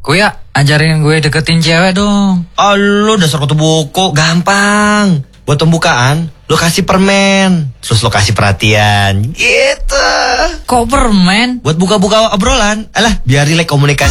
Kuya, ajarin gue deketin cewek dong. Oh, lu dasar kutu buku, gampang. Buat pembukaan, lu kasih permen, terus lu kasih perhatian, gitu. Kok permen? Buat buka-buka obrolan, alah biar rileks komunikasi.